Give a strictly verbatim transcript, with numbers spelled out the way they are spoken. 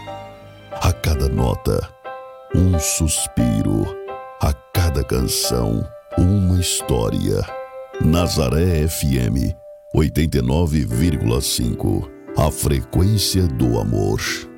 A cada nota, um suspiro. A cada canção, uma história. Nazaré F M, oitenta e nove vírgula cinco. A frequência do amor.